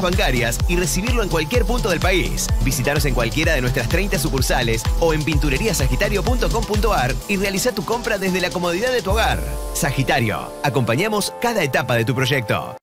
bancarias y recibirlo en cualquier punto del país. Visítanos en cualquiera de nuestras 30 sucursales o en pintureriasagitario.com.ar y realiza tu compra desde la comodidad de tu hogar. Sagitario, acompañamos cada etapa de tu proyecto.